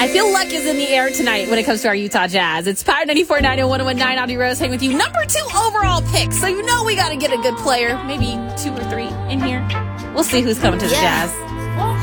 I feel luck is in the air tonight when it comes to our Utah Jazz. It's Power 94.9 and 101.9. Audrey Rose hanging with you. Number 2 overall pick. So you know we got to get a good player. Maybe 2 or 3 in here. We'll see who's coming to the Jazz.